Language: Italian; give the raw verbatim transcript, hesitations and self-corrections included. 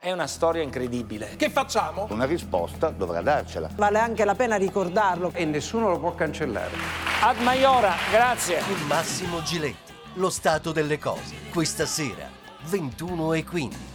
È una storia incredibile. Che facciamo? Una risposta dovrà darcela. Vale anche la pena ricordarlo. E nessuno lo può cancellare. Ad Maiora, grazie. Con Massimo Giletti, lo stato delle cose. Questa sera, ventuno e quindici.